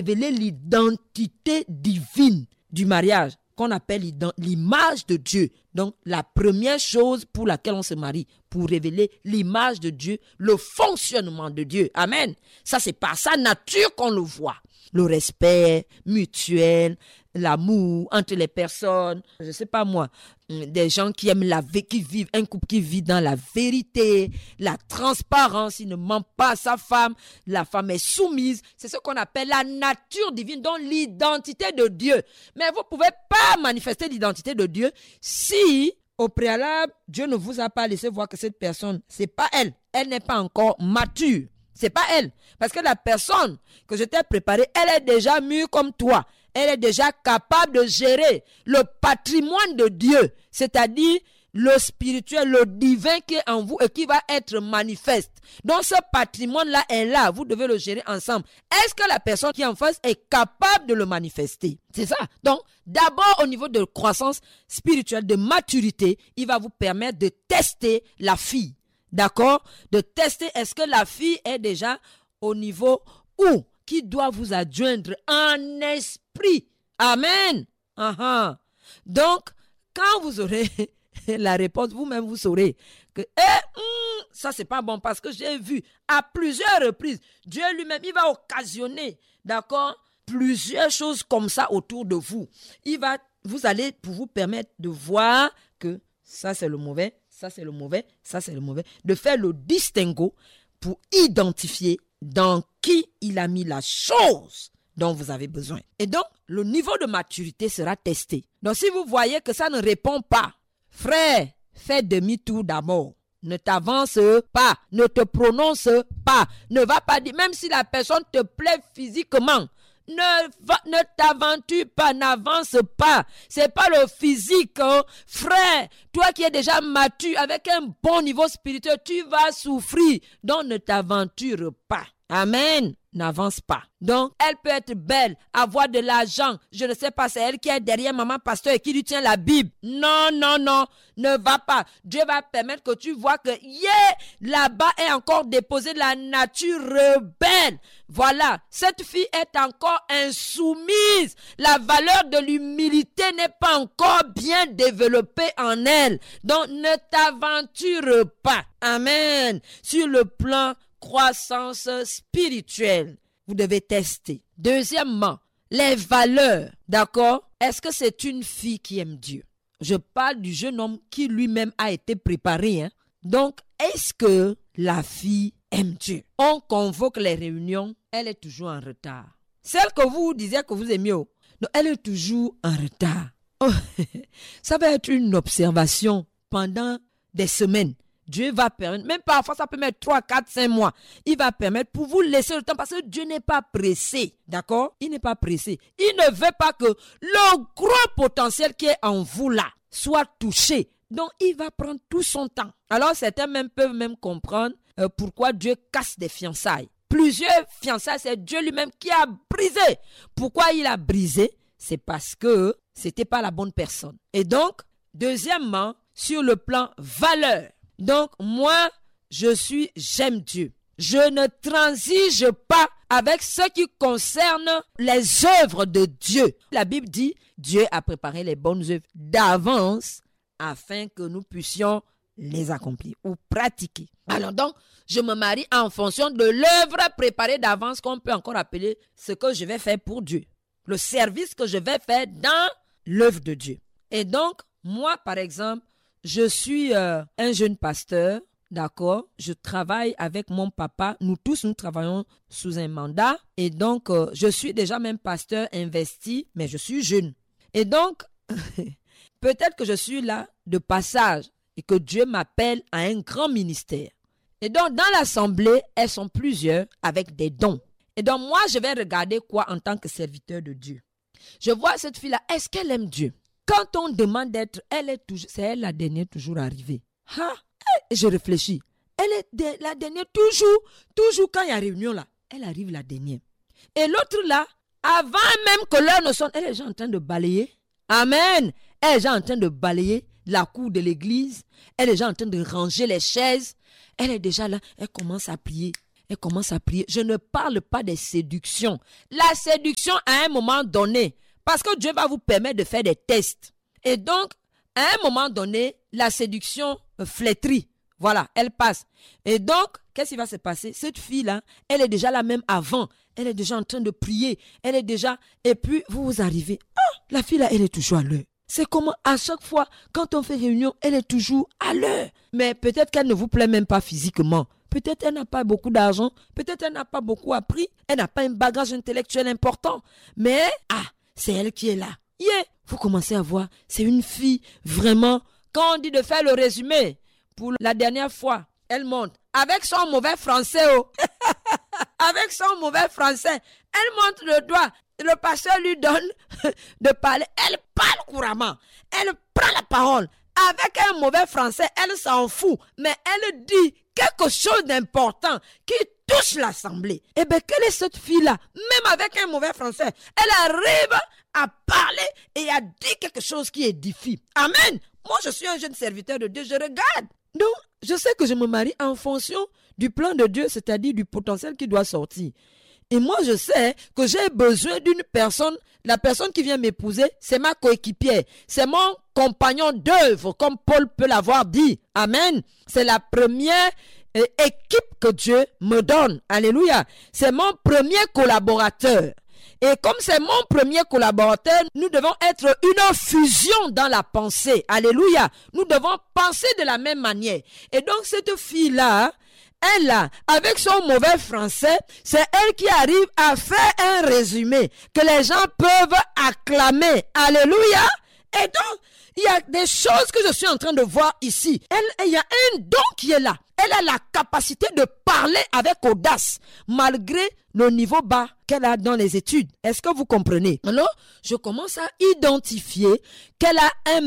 révéler l'identité divine du mariage, qu'on appelle l'image de Dieu. Donc, la première chose pour laquelle on se marie, pour révéler l'image de Dieu, le fonctionnement de Dieu. Amen. Ça, c'est par sa nature qu'on le voit. Le respect mutuel, l'amour entre les personnes, je sais pas moi, des gens qui aiment un couple qui vit dans la vérité, la transparence, il ne ment pas à sa femme, la femme est soumise. C'est ce qu'on appelle la nature divine, donc l'identité de Dieu. Mais vous ne pouvez pas manifester l'identité de Dieu si, au préalable, Dieu ne vous a pas laissé voir que cette personne, c'est pas elle. Elle n'est pas encore mature. C'est pas elle. Parce que la personne que je t'ai préparée, elle est déjà mûre comme toi. Elle est déjà capable de gérer le patrimoine de Dieu. C'est-à-dire le spirituel, le divin qui est en vous et qui va être manifeste. Donc ce patrimoine-là est là. Vous devez le gérer ensemble. Est-ce que la personne qui est en face est capable de le manifester? C'est ça. Donc d'abord au niveau de croissance spirituelle, de maturité, il va vous permettre de tester la fille. D'accord? De tester est-ce que la fille est déjà au niveau où qui doit vous adjoindre en esprit. Amen. Donc, quand vous aurez la réponse, vous-même vous saurez que ça c'est pas bon parce que j'ai vu à plusieurs reprises, Dieu lui-même, il va occasionner, d'accord, plusieurs choses comme ça autour de vous. Vous allez pour vous permettre de voir que ça c'est le mauvais, ça c'est le mauvais, ça c'est le mauvais, de faire le distinguo pour identifier dans qui il a mis la chose dont vous avez besoin. Et donc, le niveau de maturité sera testé. Donc, si vous voyez que ça ne répond pas, frère, fais demi-tour d'abord. Ne t'avance pas, ne te prononce pas, ne va pas dire, même si la personne te plaît physiquement, ne t'aventure pas, n'avance pas. C'est pas le physique, hein. Frère, toi qui es déjà mature avec un bon niveau spirituel, tu vas souffrir. Donc ne t'aventure pas. Amen. N'avance pas. Donc, elle peut être belle, avoir de l'argent. Je ne sais pas, c'est elle qui est derrière maman pasteur et qui lui tient la Bible. Non, ne va pas. Dieu va permettre que tu vois que, là-bas est encore déposé la nature rebelle. Voilà, cette fille est encore insoumise. La valeur de l'humilité n'est pas encore bien développée en elle. Donc, ne t'aventure pas. Amen. Sur le plan croissance spirituelle, vous devez tester. Deuxièmement, les valeurs, d'accord? Est-ce que c'est une fille qui aime Dieu? Je parle du jeune homme qui lui-même a été préparé. Hein? Donc, est-ce que la fille aime Dieu? On convoque les réunions, elle est toujours en retard. Celle que vous disiez que vous aimiez, elle est toujours en retard. Oh, ça va être une observation pendant des semaines. Dieu va permettre, même parfois ça peut mettre 3, 4, 5 mois. Il va permettre pour vous laisser le temps parce que Dieu n'est pas pressé. D'accord? Il n'est pas pressé. Il ne veut pas que le gros potentiel qui est en vous là soit touché. Donc il va prendre tout son temps. Alors certains peuvent même comprendre pourquoi Dieu casse des fiançailles. Plusieurs fiançailles, c'est Dieu lui-même qui a brisé. Pourquoi il a brisé? C'est parce que c'était pas la bonne personne. Et donc, deuxièmement, sur le plan valeur. Donc, moi, j'aime Dieu. Je ne transige pas avec ce qui concerne les œuvres de Dieu. La Bible dit, Dieu a préparé les bonnes œuvres d'avance afin que nous puissions les accomplir ou pratiquer. Alors donc, je me marie en fonction de l'œuvre préparée d'avance qu'on peut encore appeler ce que je vais faire pour Dieu. Le service que je vais faire dans l'œuvre de Dieu. Et donc, moi, par exemple, je suis un jeune pasteur, d'accord? Je travaille avec mon papa. Nous tous, nous travaillons sous un mandat. Et donc, je suis déjà même pasteur investi, mais je suis jeune. Et donc, peut-être que je suis là de passage et que Dieu m'appelle à un grand ministère. Et donc, dans l'assemblée, elles sont plusieurs avec des dons. Et donc, moi, je vais regarder quoi en tant que serviteur de Dieu? Je vois cette fille-là, est-ce qu'elle aime Dieu? Quand on demande d'être, c'est elle la dernière toujours arrivée. Je réfléchis. Elle est la dernière toujours quand il y a réunion là, elle arrive la dernière. Et l'autre là, avant même que l'heure ne sonne, elle est déjà en train de balayer. Amen. Elle est déjà en train de balayer la cour de l'église. Elle est déjà en train de ranger les chaises. Elle est déjà là, elle commence à prier. Elle commence à prier. Je ne parle pas des séductions. La séduction à un moment donné, parce que Dieu va vous permettre de faire des tests. Et donc, à un moment donné, la séduction flétrit. Voilà, elle passe. Et donc, qu'est-ce qui va se passer? Cette fille-là, elle est déjà là même avant. Elle est déjà en train de prier. Elle est déjà... Et puis, vous arrivez. Ah, la fille-là, elle est toujours à l'heure. C'est comme à chaque fois, quand on fait réunion, elle est toujours à l'heure. Mais peut-être qu'elle ne vous plaît même pas physiquement. Peut-être elle n'a pas beaucoup d'argent. Peut-être elle n'a pas beaucoup appris. Elle n'a pas un bagage intellectuel important. Mais, c'est elle qui est là. Vous commencez à voir, c'est une fille vraiment... Quand on dit de faire le résumé, pour la dernière fois, elle monte avec son mauvais français. Avec son mauvais français, elle monte le doigt. Le pasteur lui donne de parler. Elle parle couramment. Elle prend la parole. Avec un mauvais français, elle s'en fout. Mais elle dit quelque chose d'important qui touche l'assemblée. Eh bien, quelle est cette fille-là? Même avec un mauvais français, elle arrive à parler et à dire quelque chose qui édifie. Amen. Moi, je suis un jeune serviteur de Dieu. Je regarde. Donc, je sais que je me marie en fonction du plan de Dieu, c'est-à-dire du potentiel qui doit sortir. Et moi, je sais que j'ai besoin d'une personne. La personne qui vient m'épouser, c'est ma coéquipière. C'est mon compagnon d'œuvre, comme Paul peut l'avoir dit. Amen. C'est la première équipe que Dieu me donne. Alléluia. C'est mon premier collaborateur. Et comme c'est mon premier collaborateur, nous devons être une fusion dans la pensée. Alléluia. Nous devons penser de la même manière. Et donc, cette fille-là, elle, avec son mauvais français, c'est elle qui arrive à faire un résumé que les gens peuvent acclamer. Alléluia. Et donc, il y a des choses que je suis en train de voir ici. Il y a un don qui est là. Elle a la capacité de parler avec audace, malgré le niveau bas qu'elle a dans les études. Est-ce que vous comprenez? Alors, je commence à identifier qu'elle a un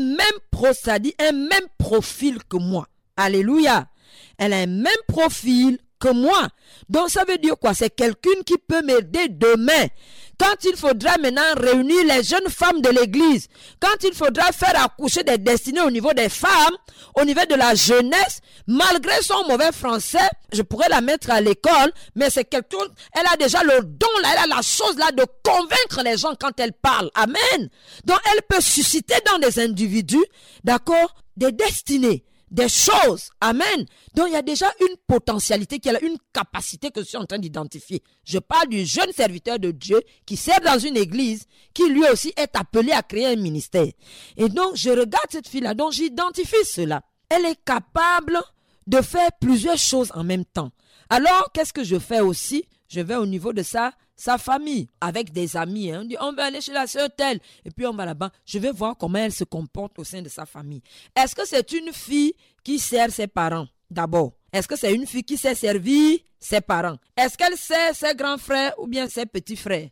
même profil que moi. Alléluia. Elle a un même profil que moi. Donc, ça veut dire quoi? C'est quelqu'un qui peut m'aider demain. Quand il faudra maintenant réunir les jeunes femmes de l'église, quand il faudra faire accoucher des destinées au niveau des femmes, au niveau de la jeunesse, malgré son mauvais français, je pourrais la mettre à l'école, mais c'est quelqu'un, elle a déjà le don là, elle a la chose là de convaincre les gens quand elle parle. Amen. Donc, elle peut susciter dans des individus, d'accord, des destinées. Des choses. Amen. Donc, il y a déjà une potentialité, une capacité que je suis en train d'identifier. Je parle du jeune serviteur de Dieu qui sert dans une église, qui lui aussi est appelé à créer un ministère. Et donc, je regarde cette fille-là, donc j'identifie cela. Elle est capable de faire plusieurs choses en même temps. Alors, qu'est-ce que je fais aussi? Je vais au niveau de sa famille, avec des amis. On dit, on va aller chez la sœur telle. Et puis, on va là-bas. Je vais voir comment elle se comporte au sein de sa famille. Est-ce que c'est une fille qui sert ses parents, d'abord? Est-ce que c'est une fille qui sait servir ses parents? Est-ce qu'elle sert ses grands frères ou bien ses petits frères?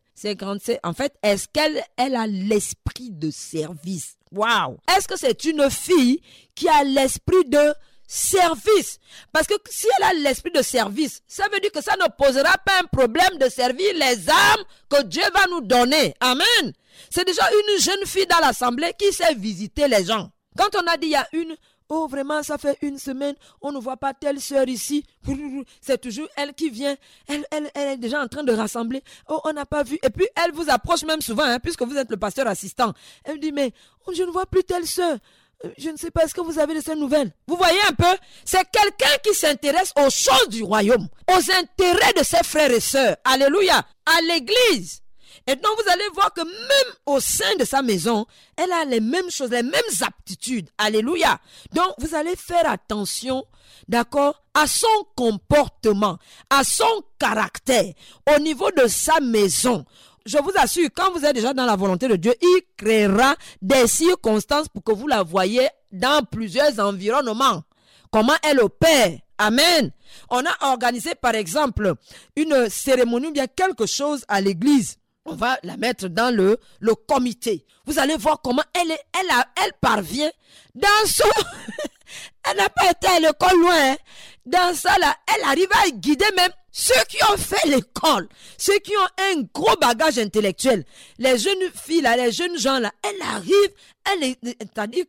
En fait, est-ce qu'elle a l'esprit de service? Waouh! Est-ce que c'est une fille qui a l'esprit de service? Parce que si elle a l'esprit de service, ça veut dire que ça ne posera pas un problème de servir les âmes que Dieu va nous donner. Amen. C'est déjà une jeune fille dans l'assemblée qui sait visiter les gens. Quand on a dit il y a oh vraiment ça fait une semaine, on ne voit pas telle sœur ici, c'est toujours elle qui vient, elle est déjà en train de rassembler, oh on n'a pas vu, et puis elle vous approche même souvent, puisque vous êtes le pasteur assistant, elle dit mais je ne vois plus telle sœur. Je ne sais pas, est-ce que vous avez de ces nouvelles? Vous voyez un peu? C'est quelqu'un qui s'intéresse aux choses du royaume, aux intérêts de ses frères et sœurs. Alléluia. À l'église. Et donc, vous allez voir que même au sein de sa maison, elle a les mêmes choses, les mêmes aptitudes. Alléluia. Donc, vous allez faire attention, d'accord, à son comportement, à son caractère, au niveau de sa maison. Je vous assure, quand vous êtes déjà dans la volonté de Dieu, il créera des circonstances pour que vous la voyez dans plusieurs environnements. Comment elle opère. Amen. On a organisé, par exemple, une cérémonie ou bien quelque chose à l'église. On va la mettre dans le comité. Vous allez voir comment elle parvient dans son... Elle n'a pas été à l'école loin. Dans ça, là, elle arrive à guider même ceux qui ont fait l'école, ceux qui ont un gros bagage intellectuel. Les jeunes filles, là, les jeunes gens, là, elle arrive, c'est-à-dire que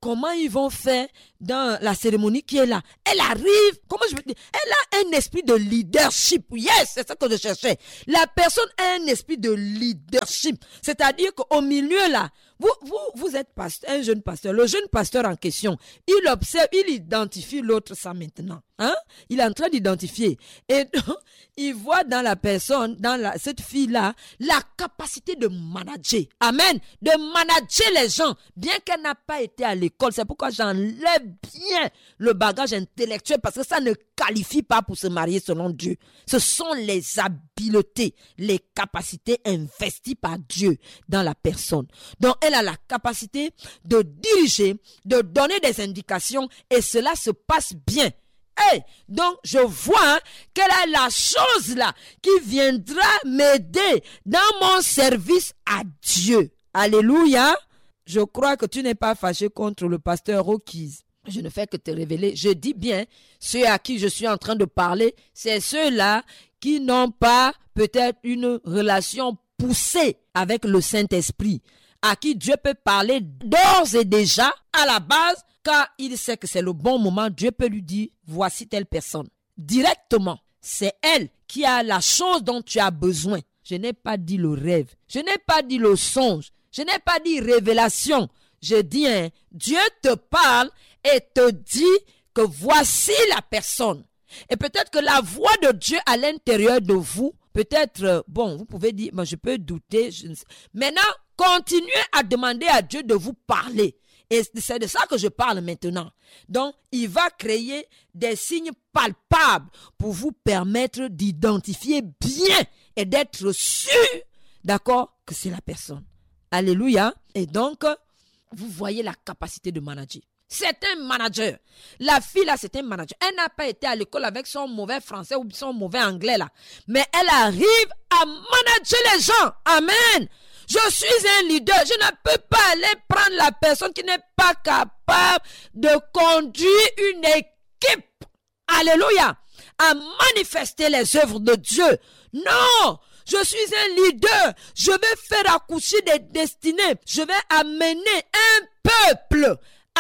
comment ils vont faire dans la cérémonie qui est là. Elle arrive, comment je veux dire, elle a un esprit de leadership. Yes, c'est ça que je cherchais. La personne a un esprit de leadership. C'est-à-dire qu'au milieu là, vous êtes pasteur, un jeune pasteur. Le jeune pasteur en question, il observe, il identifie l'autre ça maintenant. Hein? Il est en train d'identifier. Et donc, il voit dans la personne, cette fille-là, la capacité de manager. Amen. De manager les gens, bien qu'elle n'a pas été à l'école. C'est pourquoi j'enlève bien le bagage intellectuel, parce que ça ne qualifie pas pour se marier selon Dieu. Ce sont les habiletés, les capacités investies par Dieu dans la personne. Donc, elle a la capacité de diriger, de donner des indications, et cela se passe bien. Hey, donc je vois qu'elle a la chose là qui viendra m'aider dans mon service à Dieu. Alléluia. Je crois que tu n'es pas fâché contre le pasteur Rockies. Je ne fais que te révéler. Je dis bien, ceux à qui je suis en train de parler, c'est ceux-là qui n'ont pas peut-être une relation poussée avec le Saint-Esprit, à qui Dieu peut parler d'ores et déjà à la base. Quand il sait que c'est le bon moment, Dieu peut lui dire, voici telle personne. Directement, c'est elle qui a la chose dont tu as besoin. Je n'ai pas dit le rêve. Je n'ai pas dit le songe. Je n'ai pas dit révélation. Je dis, Dieu te parle et te dit que voici la personne. Et peut-être que la voix de Dieu à l'intérieur de vous, peut-être, vous pouvez dire, je peux douter. Maintenant, continuez à demander à Dieu de vous parler. Et c'est de ça que je parle maintenant. Donc, il va créer des signes palpables pour vous permettre d'identifier bien et d'être sûr, d'accord, que c'est la personne. Alléluia. Et donc, vous voyez la capacité de manager. C'est un manager. La fille là, c'est un manager. Elle n'a pas été à l'école avec son mauvais français ou son mauvais anglais là. Mais elle arrive à manager les gens. Amen. Je suis un leader. Je ne peux pas aller prendre la personne qui n'est pas capable de conduire une équipe. Alléluia. À manifester les œuvres de Dieu. Non. Je suis un leader. Je vais faire accoucher des destinées. Je vais amener un peuple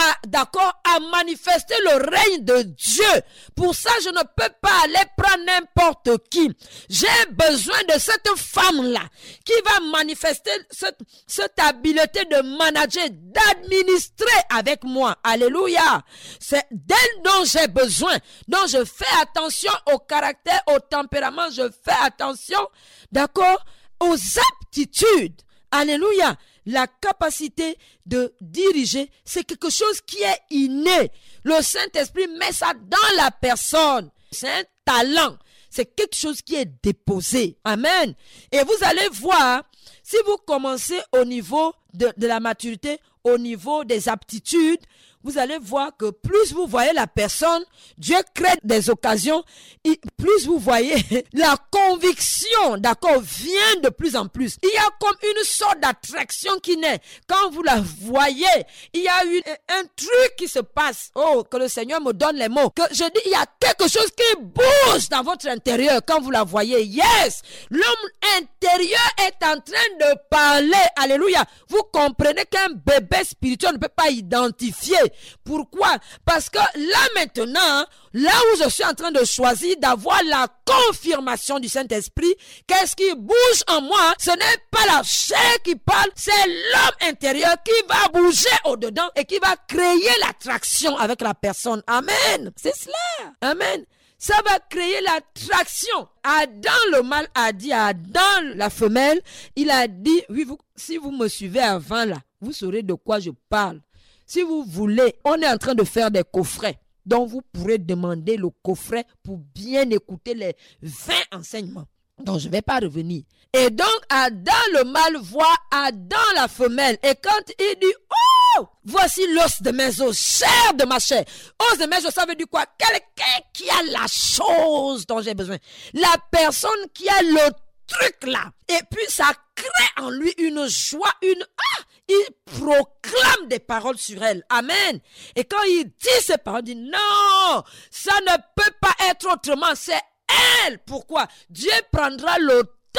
à manifester le règne de Dieu. Pour ça, je ne peux pas aller prendre n'importe qui. J'ai besoin de cette femme-là qui va manifester cette habileté de manager, d'administrer avec moi. Alléluia. C'est d'elle dont j'ai besoin. Donc, je fais attention au caractère, au tempérament. Je fais attention, d'accord, aux aptitudes. Alléluia. La capacité de diriger, c'est quelque chose qui est inné. Le Saint-Esprit met ça dans la personne. C'est un talent. C'est quelque chose qui est déposé. Amen. Et vous allez voir, si vous commencez au niveau de la maturité, au niveau des aptitudes, vous allez voir que plus vous voyez la personne, Dieu crée des occasions, et plus vous voyez la conviction, d'accord, vient de plus en plus. Il y a comme une sorte d'attraction qui naît. Quand vous la voyez, il y a un truc qui se passe. Oh, que le Seigneur me donne les mots. Que je dis, il y a quelque chose qui bouge dans votre intérieur quand vous la voyez. Yes! L'homme intérieur est en train de parler. Alléluia! Vous comprenez qu'un bébé spirituel ne peut pas identifier. Pourquoi? Parce que là maintenant, là où je suis en train de choisir d'avoir la confirmation du Saint-Esprit, qu'est-ce qui bouge en moi? Ce n'est pas la chair qui parle, c'est l'homme intérieur qui va bouger au-dedans et qui va créer l'attraction avec la personne. Amen. C'est cela. Amen. Ça va créer l'attraction. Adam, le mâle, a dit à Adam, la femelle, il a dit, oui, si vous me suivez avant là, vous saurez de quoi je parle. Si vous voulez, on est en train de faire des coffrets. Donc, vous pourrez demander le coffret pour bien écouter les 20 enseignements. Donc, je ne vais pas revenir. Et donc, Adam, le mâle, voit Adam, la femelle. Et quand il dit, oh, voici l'os de mes os, chair de ma chair. Os de mes os, ça veut dire quoi? Quelqu'un qui a la chose dont j'ai besoin. La personne qui a le truc là. Et puis, ça crée en lui une joie, il proclame des paroles sur elle. Amen. Et quand il dit ces paroles, il dit non, ça ne peut pas être autrement. C'est elle. Pourquoi? Dieu prendra le temps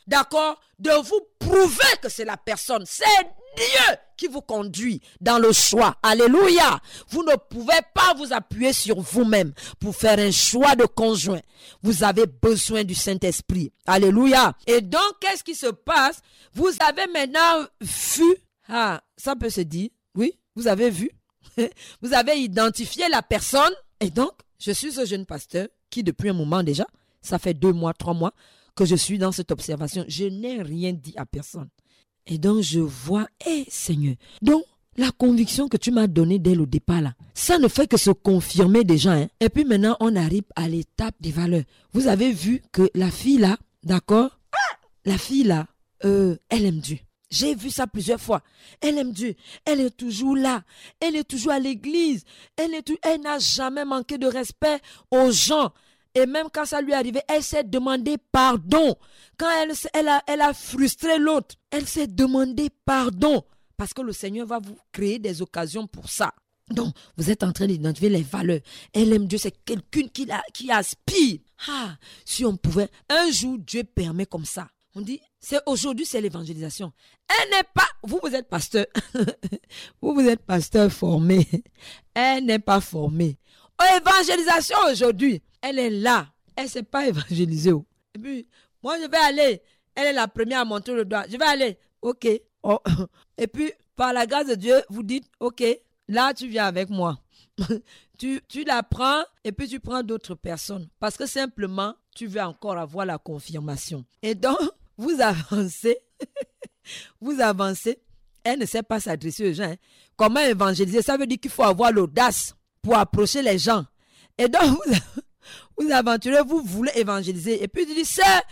d'accord, de vous prouver que c'est la personne. C'est Dieu qui vous conduit dans le choix. Alléluia. Vous ne pouvez pas vous appuyer sur vous-même pour faire un choix de conjoint. Vous avez besoin du Saint-Esprit. Alléluia. Et donc, qu'est-ce qui se passe? Vous avez maintenant vu, ça peut se dire, oui, vous avez vu, vous avez identifié la personne. Et donc, je suis ce jeune pasteur qui, depuis un moment déjà, ça fait 2 mois, 3 mois, que je suis dans cette observation. Je n'ai rien dit à personne. Et donc, je vois, Seigneur, donc, la conviction que tu m'as donnée dès le départ, là, ça ne fait que se confirmer déjà. Et puis maintenant, on arrive à l'étape des valeurs. Vous avez vu que la fille là, d'accord, la fille là, elle aime Dieu. J'ai vu ça plusieurs fois. Elle aime Dieu. Elle est toujours là. Elle est toujours à l'église. Elle n'a jamais manqué de respect aux gens. Et même quand ça lui est arrivé, elle s'est demandé pardon. Quand elle a frustré l'autre, elle s'est demandé pardon. Parce que le Seigneur va vous créer des occasions pour ça. Donc, vous êtes en train d'identifier les valeurs. Elle aime Dieu, c'est quelqu'un qui aspire. Si on pouvait, un jour, Dieu permet comme ça. On dit, aujourd'hui, c'est l'évangélisation. Elle n'est pas, vous êtes pasteur. vous êtes pasteur formé. Elle n'est pas formée. Évangélisation aujourd'hui. Elle est là. Elle ne s'est pas évangélisée. Et puis, moi, je vais aller. Elle est la première à montrer le doigt. Je vais aller. OK. Oh. Et puis, par la grâce de Dieu, vous dites, OK, là, tu viens avec moi. tu la prends et puis tu prends d'autres personnes. Parce que simplement, tu veux encore avoir la confirmation. Et donc, vous avancez. vous avancez. Elle ne sait pas s'adresser aux gens. Comment évangéliser? Ça veut dire qu'il faut avoir l'audace pour approcher les gens. Et donc, vous aventurez, vous voulez évangéliser. Et puis, tu dis,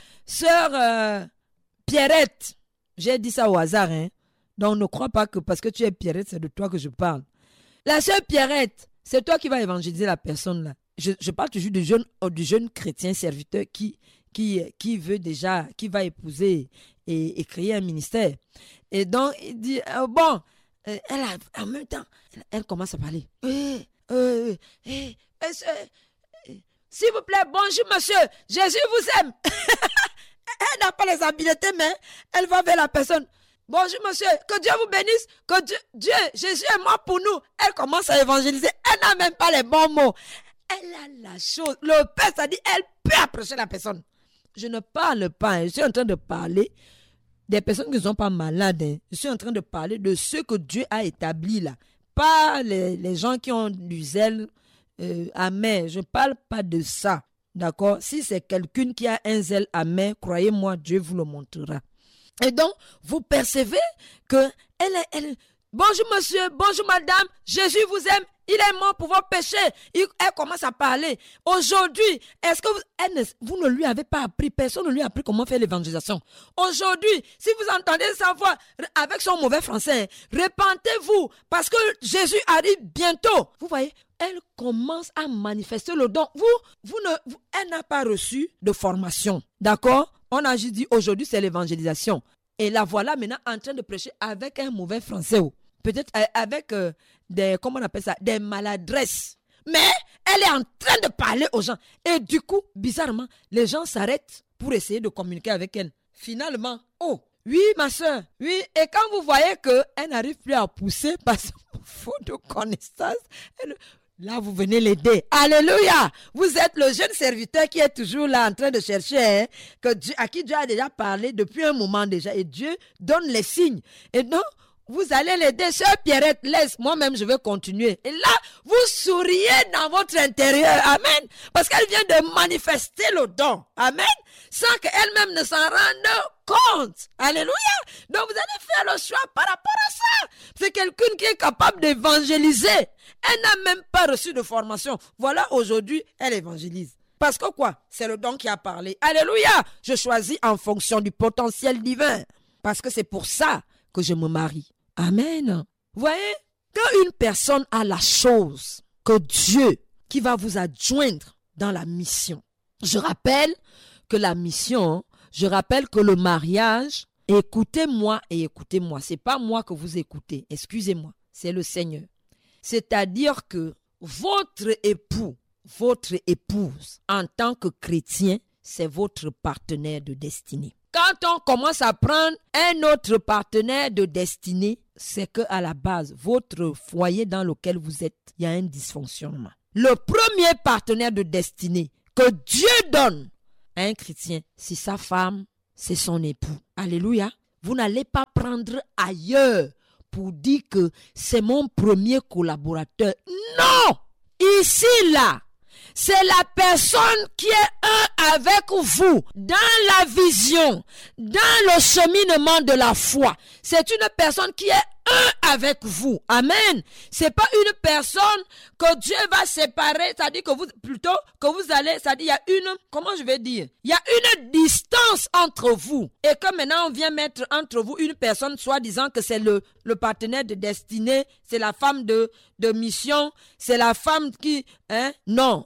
sœur Pierrette. J'ai dit ça au hasard. Donc, ne crois pas que parce que tu es Pierrette, c'est de toi que je parle. La sœur Pierrette, c'est toi qui vas évangéliser la personne là. Je parle toujours du jeune chrétien serviteur qui veut déjà, qui va épouser et créer un ministère. Et donc, il dit, en même temps, elle commence à parler. S'il vous plaît, bonjour monsieur, Jésus vous aime. Elle n'a pas les habiletés, mais elle va vers la personne. Bonjour monsieur, que Dieu vous bénisse, que Dieu, Jésus est mort pour nous. Elle commence à évangéliser, elle n'a même pas les bons mots. Elle a la chose, le Père, ça dit, elle peut approcher la personne. Je ne parle pas, je suis en train de parler des personnes qui ne sont pas malades. Je suis en train de parler de ce que Dieu a établi là. Pas les gens qui ont du zèle amer. Je ne parle pas de ça. D'accord? Si c'est quelqu'un qui a un zèle amer, croyez-moi, Dieu vous le montrera. Et donc, vous percevez que elle bonjour monsieur, bonjour madame, Jésus vous aime, il est mort pour vos péchés. Elle commence à parler. Aujourd'hui, est-ce que vous ne lui avez pas appris, personne ne lui a appris comment faire l'évangélisation. Aujourd'hui, si vous entendez sa voix avec son mauvais français, repentez-vous parce que Jésus arrive bientôt. Vous voyez, elle commence à manifester le don. Elle n'a pas reçu de formation. D'accord? On a juste dit aujourd'hui c'est l'évangélisation. Et la voilà maintenant en train de prêcher avec un mauvais français. Peut-être avec des maladresses. Mais elle est en train de parler aux gens. Et du coup, bizarrement, les gens s'arrêtent pour essayer de communiquer avec elle. Finalement, oui ma soeur, oui. Et quand vous voyez qu'elle n'arrive plus à pousser parce qu'il faut de connaissance, là, vous venez l'aider. Alléluia! Vous êtes le jeune serviteur qui est toujours là en train de chercher, à qui Dieu a déjà parlé depuis un moment déjà. Et Dieu donne les signes. Et donc, vous allez l'aider. Sœur Pierrette, laisse. Moi-même, je vais continuer. Et là, vous souriez dans votre intérieur. Amen. Parce qu'elle vient de manifester le don. Amen. Sans qu'elle-même ne s'en rende compte. Alléluia. Donc, vous allez faire le choix par rapport à ça. C'est quelqu'un qui est capable d'évangéliser. Elle n'a même pas reçu de formation. Voilà, aujourd'hui, elle évangélise. Parce que quoi? C'est le don qui a parlé. Alléluia. Je choisis en fonction du potentiel divin. Parce que c'est pour ça que je me marie. Amen. Vous voyez, quand une personne a la chose que Dieu qui va vous adjoindre dans la mission. Je rappelle que la mission, je rappelle que le mariage, écoutez-moi et écoutez-moi. C'est pas moi que vous écoutez, excusez-moi, c'est le Seigneur. C'est-à-dire que votre époux, votre épouse, en tant que chrétien, c'est votre partenaire de destinée. Quand quand on commence à prendre un autre partenaire de destinée, c'est qu'à la base, votre foyer dans lequel vous êtes, il y a un dysfonctionnement. Le premier partenaire de destinée que Dieu donne à un chrétien, c'est sa femme, c'est son époux. Alléluia. Vous n'allez pas prendre ailleurs pour dire que c'est mon premier collaborateur. Non! Ici, là, c'est la personne qui est un avec vous dans la vision, dans le cheminement de la foi. C'est une personne qui est un avec vous. Amen. C'est pas une personne que Dieu va séparer, c'est-à-dire que vous, plutôt que vous allez, c'est-à-dire il y a une, comment je vais dire, il y a une distance entre vous. Et que maintenant on vient mettre entre vous une personne, soi-disant que c'est le partenaire de destinée, c'est la femme de mission, c'est la femme qui, non.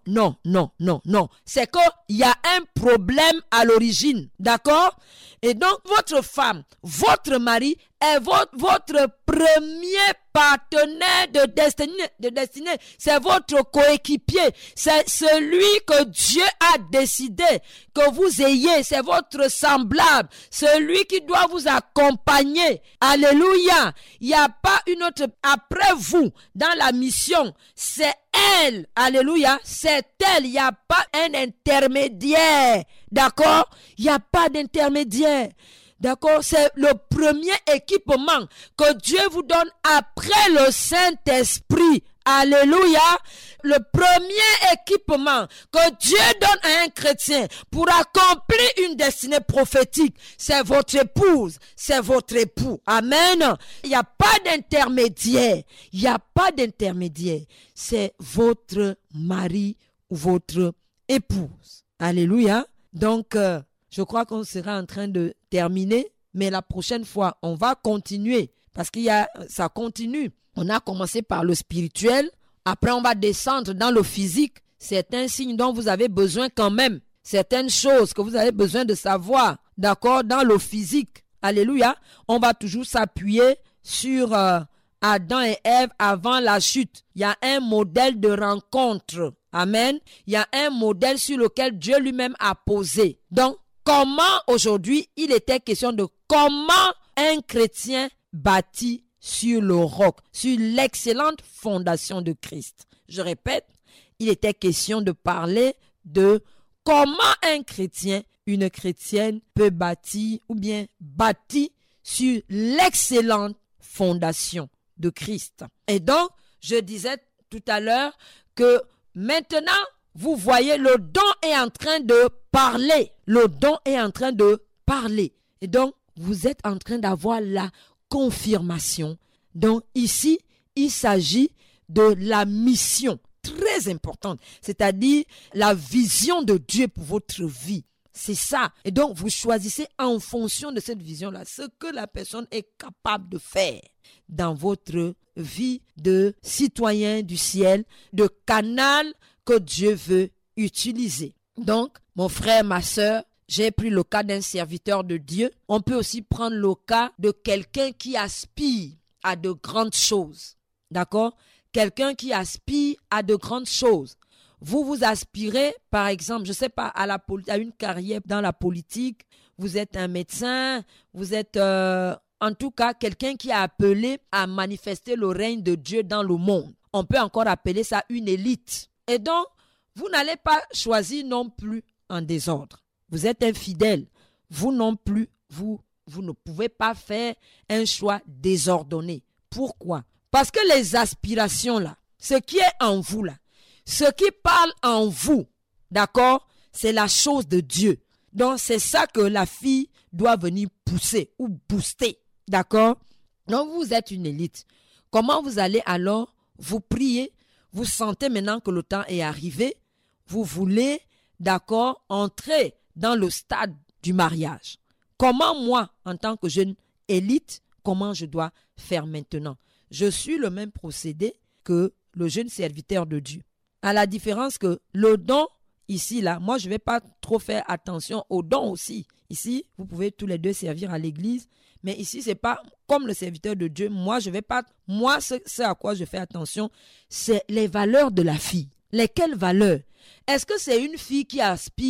C'est qu'il y a un problème à l'origine. D'accord? Et donc, votre femme, votre mari est votre premier partenaire de destinée. C'est votre coéquipier. C'est celui que Dieu a décidé que vous ayez. C'est votre semblable. Celui qui doit vous accompagner. Alléluia. Il n'y a pas une autre après vous dans la mission. C'est elle. Alléluia. C'est elle. Il n'y a pas un intermédiaire. D'accord? Il n'y a pas d'intermédiaire. D'accord? C'est le premier équipement que Dieu vous donne après le Saint-Esprit. Alléluia. Le premier équipement que Dieu donne à un chrétien pour accomplir une destinée prophétique, c'est votre épouse, c'est votre époux. Amen. Il n'y a pas d'intermédiaire. Il n'y a pas d'intermédiaire. C'est votre mari ou votre épouse. Alléluia. Donc, je crois qu'on sera en train de terminer, mais la prochaine fois, on va continuer parce ça continue. On a commencé par le spirituel, après on va descendre dans le physique. C'est un signe dont vous avez besoin quand même. Certaines choses que vous avez besoin de savoir, d'accord, dans le physique. Alléluia. On va toujours s'appuyer sur Adam et Ève avant la chute. Il y a un modèle de rencontre. Amen. Il y a un modèle sur lequel Dieu lui-même a posé. Donc, comment aujourd'hui, il était question de comment un chrétien bâtit sur le roc, sur l'excellente fondation de Christ. Je répète, il était question de parler de comment un chrétien, une chrétienne peut bâtir ou bien bâtir sur l'excellente fondation de Christ. Et donc, je disais tout à l'heure que maintenant, vous voyez, le don est en train de parler. Le don est en train de parler. Et donc, vous êtes en train d'avoir la confirmation. Donc, ici, il s'agit de la mission très importante, c'est-à-dire la vision de Dieu pour votre vie. C'est ça. Et donc, vous choisissez en fonction de cette vision-là ce que la personne est capable de faire dans votre vie de citoyen du ciel, de canal que Dieu veut utiliser. Donc, mon frère, ma sœur, j'ai pris le cas d'un serviteur de Dieu. On peut aussi prendre le cas de quelqu'un qui aspire à de grandes choses. D'accord? Quelqu'un qui aspire à de grandes choses. Vous aspirez, par exemple, je ne sais pas, à une carrière dans la politique. Vous êtes un médecin, vous êtes en tout cas quelqu'un qui est appelé à manifester le règne de Dieu dans le monde. On peut encore appeler ça une élite. Et donc, vous n'allez pas choisir non plus en désordre. Vous êtes infidèle. Vous non plus, vous ne pouvez pas faire un choix désordonné. Pourquoi? Parce que les aspirations là, ce qui est en vous là, ce qui parle en vous, d'accord, c'est la chose de Dieu. Donc, c'est ça que la fille doit venir pousser ou booster, d'accord? Donc, vous êtes une élite. Comment vous allez alors vous prier? Vous sentez maintenant que le temps est arrivé. Vous voulez, d'accord, entrer dans le stade du mariage. Comment moi, en tant que jeune élite, comment je dois faire maintenant? Je suis le même procédé que le jeune serviteur de Dieu. À la différence que le don, ici, là, moi, je ne vais pas trop faire attention au don aussi. Ici, vous pouvez tous les deux servir à l'église, mais ici, ce n'est pas comme le serviteur de Dieu. Moi, je vais pas. Moi, ce à quoi je fais attention, c'est les valeurs de la fille. Lesquelles valeurs? Est-ce que c'est une fille qui aspire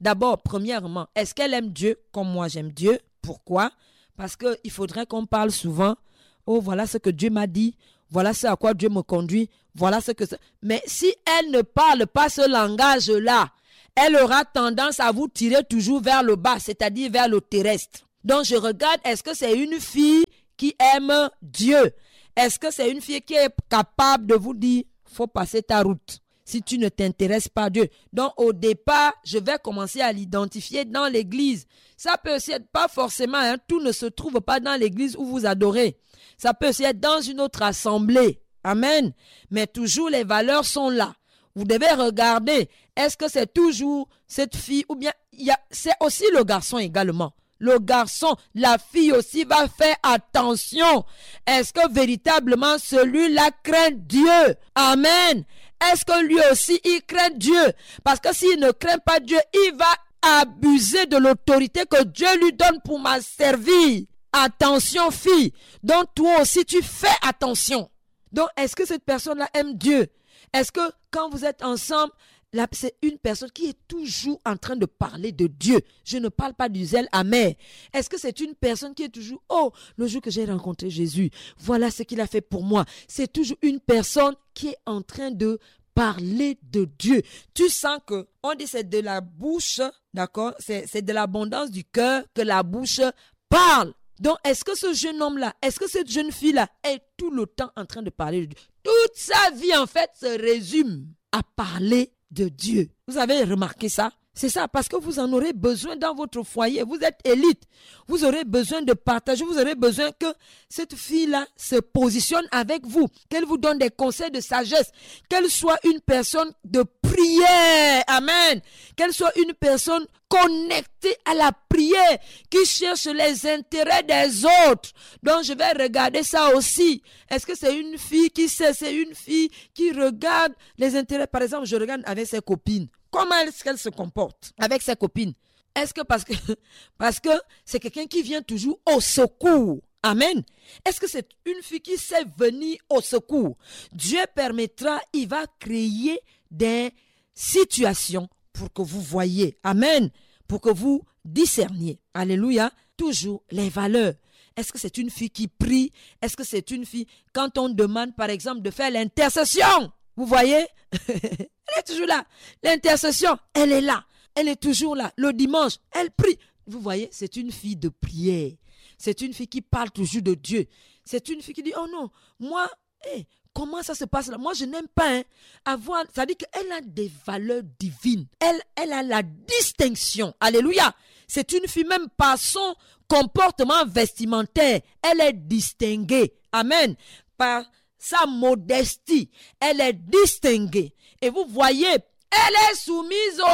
D'abord, premièrement, est-ce qu'elle aime Dieu comme moi j'aime Dieu? Pourquoi? Parce qu'il faudrait qu'on parle souvent. Oh, voilà ce que Dieu m'a dit. Voilà ce à quoi Dieu me conduit. Voilà ce que... Mais si elle ne parle pas ce langage-là, elle aura tendance à vous tirer toujours vers le bas, c'est-à-dire vers le terrestre. Donc, je regarde, est-ce que c'est une fille qui aime Dieu? Est-ce que c'est une fille qui est capable de vous dire, faut passer ta route si tu ne t'intéresses pas à Dieu? Donc, au départ, je vais commencer à l'identifier dans l'église. Ça peut aussi être pas forcément, tout ne se trouve pas dans l'église où vous adorez. Ça peut aussi être dans une autre assemblée. Amen. Mais toujours les valeurs sont là. Vous devez regarder, est-ce que c'est toujours cette fille ou bien c'est aussi le garçon également. Le garçon, la fille aussi va faire attention. Est-ce que véritablement celui-là craint Dieu? Amen. Est-ce que lui aussi il craint Dieu? Parce que s'il ne craint pas Dieu, il va abuser de l'autorité que Dieu lui donne pour m'a servir. Attention fille. Donc toi aussi tu fais attention. Donc est-ce que cette personne-là aime Dieu? Est-ce que quand vous êtes ensemble, là, c'est une personne qui est toujours en train de parler de Dieu? Je ne parle pas du zèle amer. Est-ce que c'est une personne qui est toujours, oh, le jour que j'ai rencontré Jésus, voilà ce qu'il a fait pour moi. C'est toujours une personne qui est en train de parler de Dieu. Tu sens que, on dit c'est de la bouche, d'accord? C'est de l'abondance du cœur que la bouche parle. Donc, est-ce que ce jeune homme-là, est-ce que cette jeune fille-là est tout le temps en train de parler de Dieu? Toute sa vie, en fait, se résume à parler de Dieu. Vous avez remarqué ça? C'est ça, parce que vous en aurez besoin dans votre foyer. Vous êtes élite. Vous aurez besoin de partager. Vous aurez besoin que cette fille-là se positionne avec vous. Qu'elle vous donne des conseils de sagesse. Qu'elle soit une personne de prière. Amen. Qu'elle soit une personne connectée à la prière, qui cherche les intérêts des autres. Donc, je vais regarder ça aussi. Est-ce que c'est une fille qui sait, c'est une fille qui regarde les intérêts? Par exemple, je regarde avec ses copines. Comment est-ce qu'elle se comporte avec ses copines? Est-ce que parce que c'est quelqu'un qui vient toujours au secours? Amen. Est-ce que c'est une fille qui sait venir au secours? Dieu permettra, il va créer des situations pour que vous voyez. Amen. Pour que vous discerniez. Alléluia. Toujours les valeurs. Est-ce que c'est une fille qui prie? Est-ce que c'est une fille, quand on demande par exemple de faire l'intercession? Vous voyez? Elle est toujours là. L'intercession, elle est là. Elle est toujours là. Le dimanche, elle prie. Vous voyez, c'est une fille de prière. C'est une fille qui parle toujours de Dieu. C'est une fille qui dit, oh non, moi, comment ça se passe là? Moi, je n'aime pas avoir... Ça dit qu'elle a des valeurs divines. Elle a la distinction. Alléluia. C'est une fille, même par son comportement vestimentaire, elle est distinguée. Amen. Par sa modestie, elle est distinguée. Et vous voyez, elle est soumise au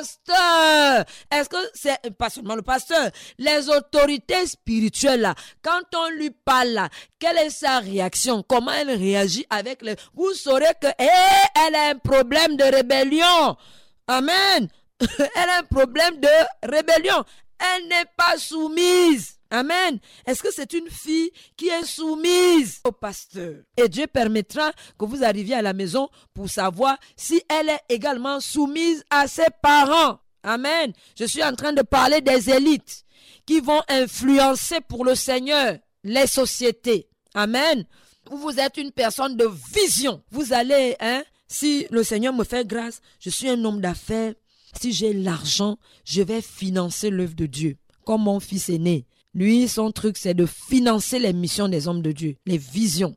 pasteur. Est-ce que c'est pas seulement le pasteur, les autorités spirituelles là, quand on lui parle là, quelle est sa réaction? Comment elle réagit avec les... Vous saurez que elle a un problème de rébellion. Amen. Elle a un problème de rébellion. Elle n'est pas soumise. Amen. Est-ce que c'est une fille qui est soumise au pasteur? Et Dieu permettra que vous arriviez à la maison pour savoir si elle est également soumise à ses parents. Amen. Je suis en train de parler des élites qui vont influencer pour le Seigneur les sociétés. Amen. Vous êtes une personne de vision. Vous allez, si le Seigneur me fait grâce, je suis un homme d'affaires. Si j'ai l'argent, je vais financer l'œuvre de Dieu. Comme mon fils aîné. Lui, son truc, c'est de financer les missions des hommes de Dieu, les visions.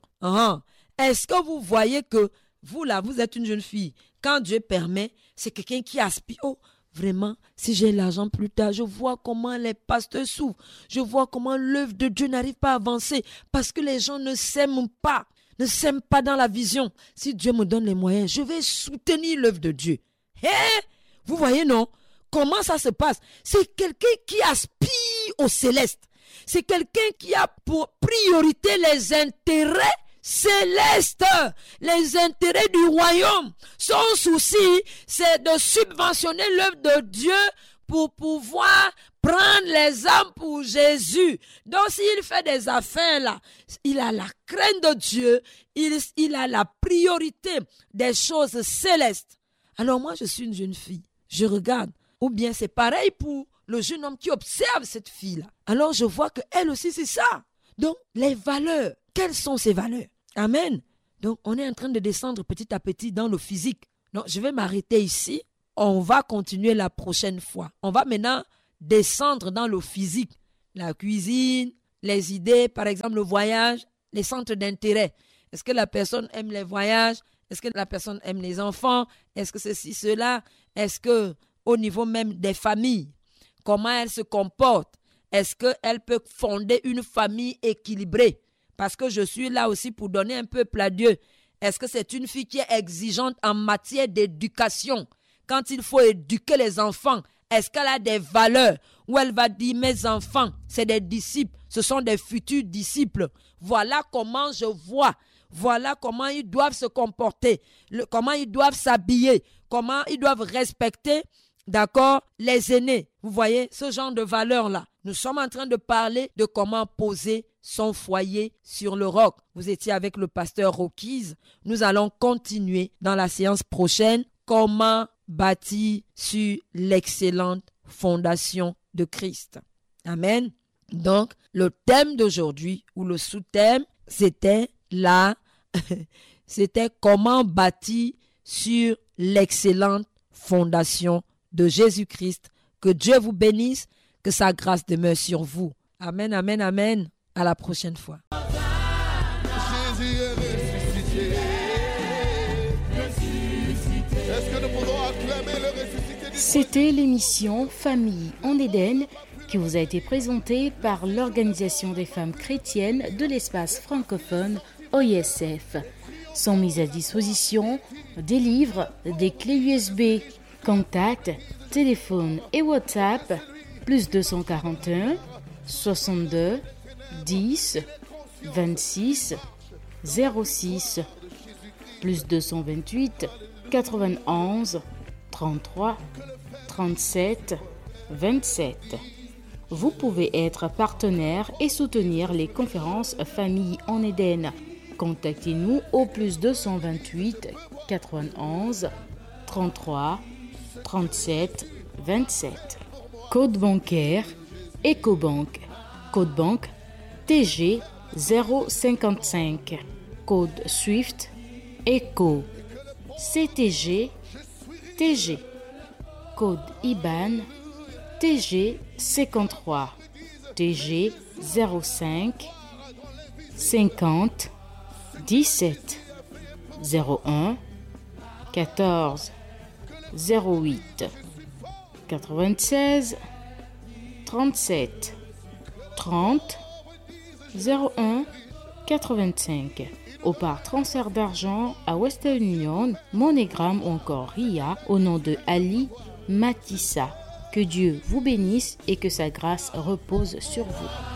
Est-ce que vous voyez que vous, là, vous êtes une jeune fille. Quand Dieu permet, c'est quelqu'un qui aspire. Oh, vraiment, si j'ai l'argent plus tard, je vois comment les pasteurs souffrent. Je vois comment l'œuvre de Dieu n'arrive pas à avancer parce que les gens ne s'aiment pas dans la vision. Si Dieu me donne les moyens, je vais soutenir l'œuvre de Dieu. Vous voyez, non? Comment ça se passe? C'est quelqu'un qui aspire au céleste. C'est quelqu'un qui a pour priorité les intérêts célestes, les intérêts du royaume. Son souci, c'est de subventionner l'œuvre de Dieu pour pouvoir prendre les âmes pour Jésus. Donc, s'il fait des affaires là, il a la crainte de Dieu, il a la priorité des choses célestes. Alors moi, je suis une jeune fille. Je regarde. Ou bien c'est pareil pour le jeune homme qui observe cette fille-là. Alors je vois qu'elle aussi c'est ça. Donc les valeurs, quelles sont ces valeurs? Amen. Donc on est en train de descendre petit à petit dans le physique. Donc je vais m'arrêter ici. On va continuer la prochaine fois. On va maintenant descendre dans le physique. La cuisine, les idées, par exemple le voyage, les centres d'intérêt. Est-ce que la personne aime les voyages? Est-ce que la personne aime les enfants? Est-ce que ceci, cela? Est-ce que au niveau même des familles, comment elle se comporte? Est-ce qu'elle peut fonder une famille équilibrée? Parce que je suis là aussi pour donner un peuple à Dieu. Est-ce que c'est une fille qui est exigeante en matière d'éducation? Quand il faut éduquer les enfants, est-ce qu'elle a des valeurs où elle va dire, mes enfants, c'est des disciples, ce sont des futurs disciples. Voilà comment je vois, voilà comment ils doivent se comporter, comment ils doivent s'habiller, comment ils doivent respecter, d'accord, les aînés. Vous voyez, ce genre de valeurs-là. Nous sommes en train de parler de comment poser son foyer sur le roc. Vous étiez avec le pasteur Rocky's. Nous allons continuer dans la séance prochaine. Comment bâtir sur l'excellente fondation de Christ. Amen. Donc, le thème d'aujourd'hui, ou le sous-thème, c'était comment bâtir sur l'excellente fondation de Jésus-Christ. Que Dieu vous bénisse, que sa grâce demeure sur vous. Amen, amen, amen. À la prochaine fois. Jésus est ressuscité. Est-ce que nous pouvons acclamer le ressuscité? C'était l'émission Famille en Éden qui vous a été présentée par l'Organisation des femmes chrétiennes de l'espace francophone OISF. Sont mises à disposition des livres, des clés USB, contacts, téléphone et WhatsApp, plus 241 62 10 26 06, plus 228 91 33 37 27. Vous pouvez être partenaire et soutenir les conférences Famille en Éden. Contactez-nous au plus 228 91 33 37 27. Code bancaire Ecobank. Code banque TG 055. Code Swift ECO CTG TG. Code IBAN TG 53 TG 05 50 17 01 14 08 96 37 30 01 85 ou par transfert d'argent à Western Union, MoneyGram ou encore RIA au nom de Ali Matissa. Que Dieu vous bénisse et que sa grâce repose sur vous.